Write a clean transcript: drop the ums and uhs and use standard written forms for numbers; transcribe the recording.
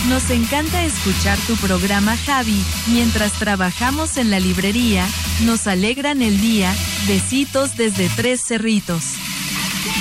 Nos encanta escuchar tu programa, Javi. Mientras trabajamos en la librería, nos alegran el día. Besitos desde Tres Cerritos.